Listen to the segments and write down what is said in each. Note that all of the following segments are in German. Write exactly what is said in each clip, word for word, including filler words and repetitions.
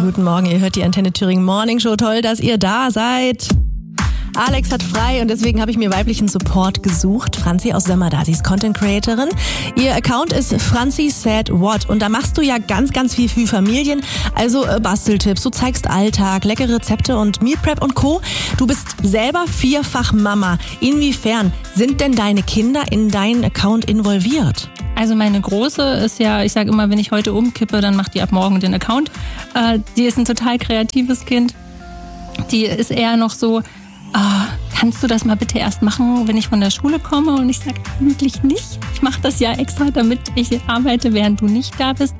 guten Morgen. Ihr hört die Antenne Thüringen Morning Show. Toll, dass ihr da seid. Alex hat frei und deswegen habe ich mir weiblichen Support gesucht. Franzi aus Sömmerda, sie ist Content Creatorin. Ihr Account ist Franzi Said What und da machst du ja ganz, ganz viel für Familien. Also äh, Basteltipps, du zeigst Alltag, leckere Rezepte und Meal Prep und Co. Du bist selber vierfach Mama. Inwiefern sind denn deine Kinder in deinen Account involviert? Also meine Große ist ja, ich sage immer, wenn ich heute umkippe, dann macht die ab morgen den Account. Äh, die ist ein total kreatives Kind. Die ist eher noch so, oh, kannst du das mal bitte erst machen, wenn ich von der Schule komme? Und ich sage, eigentlich nicht. Ich mache das ja extra, damit ich arbeite, während du nicht da bist.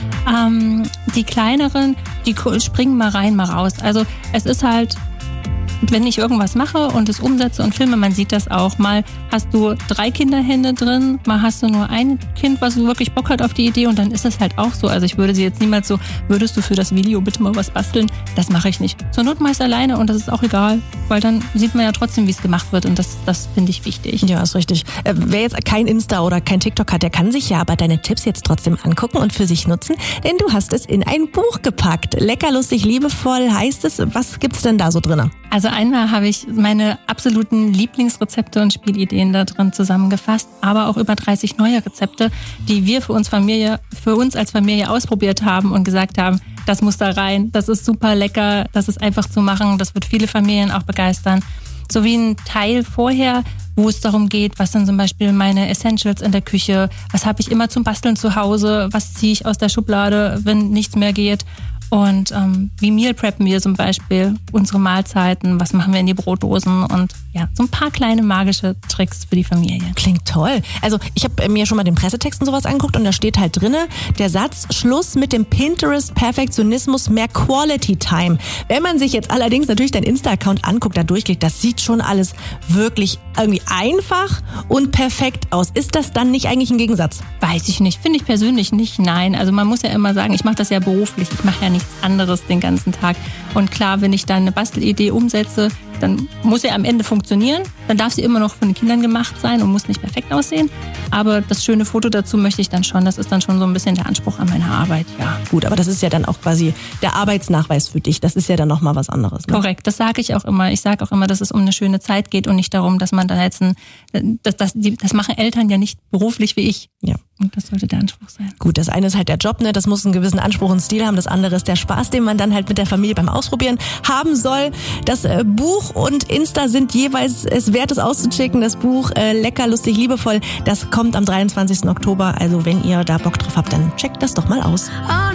Ähm, die Kleineren, die springen mal rein, mal raus. Also es ist halt, wenn ich irgendwas mache und es umsetze und filme, man sieht das auch. Mal hast du drei Kinderhände drin, mal hast du nur ein Kind, was wirklich Bock hat auf die Idee und dann ist es halt auch so. Also ich würde sie jetzt niemals so, würdest du für das Video bitte mal was basteln? Das mache ich nicht. Zur Not meist alleine und das ist auch egal, weil dann sieht man ja trotzdem, wie es gemacht wird und das, das finde ich wichtig. Ja, ist richtig. Äh, wer jetzt kein Insta oder kein TikTok hat, der kann sich ja aber deine Tipps jetzt trotzdem angucken und für sich nutzen, denn du hast es in ein Buch gepackt. Lecker, lustig, liebevoll heißt es. Was gibt's denn da so drin? Also einmal habe ich meine absoluten Lieblingsrezepte und Spielideen da drin zusammengefasst, aber auch über dreißig neue Rezepte, die wir für uns Familie, für uns als Familie ausprobiert haben und gesagt haben, das muss da rein, das ist super lecker, das ist einfach zu machen, das wird viele Familien auch begeistern. Sowie ein Teil vorher, wo es darum geht, was sind zum Beispiel meine Essentials in der Küche, was habe ich immer zum Basteln zu Hause, was ziehe ich aus der Schublade, wenn nichts mehr geht. Und ähm, wie Meal preppen wir zum Beispiel unsere Mahlzeiten, was machen wir in die Brotdosen und ja, so ein paar kleine magische Tricks für die Familie. Klingt toll. Also ich habe mir schon mal den Pressetext und sowas angeguckt und da steht halt drinne der Satz, Schluss mit dem Pinterest-Perfektionismus, mehr Quality Time. Wenn man sich jetzt allerdings natürlich dein Insta-Account anguckt, da durchklickt, das sieht schon alles wirklich irgendwie einfach und perfekt aus. Ist das dann nicht eigentlich ein Gegensatz? Weiß ich nicht, finde ich persönlich nicht, nein. Also man muss ja immer sagen, ich mache das ja beruflich, ich mache ja nichts anderes den ganzen Tag. Und klar, wenn ich dann eine Bastelidee umsetze, dann muss sie am Ende funktionieren. Dann darf sie immer noch von den Kindern gemacht sein und muss nicht perfekt aussehen. Aber das schöne Foto dazu möchte ich dann schon. Das ist dann schon so ein bisschen der Anspruch an meine Arbeit, ja. Gut, aber das ist ja dann auch quasi der Arbeitsnachweis für dich. Das ist ja dann nochmal was anderes. Ne? Korrekt, das sage ich auch immer. Ich sage auch immer, dass es um eine schöne Zeit geht und nicht darum, dass man da jetzt ein, das, das, die, das machen Eltern ja nicht beruflich wie ich. Ja. Und das sollte der Anspruch sein. Gut, das eine ist halt der Job, ne? Das muss einen gewissen Anspruch und Stil haben. Das andere ist der Spaß, den man dann halt mit der Familie beim Ausprobieren haben soll. Das äh, Buch und Insta sind jeweils es wert, es auszuchecken. Das Buch äh, Lecker, lustig, liebevoll, das kommt am dreiundzwanzigsten Oktober. Also wenn ihr da Bock drauf habt, dann checkt das doch mal aus.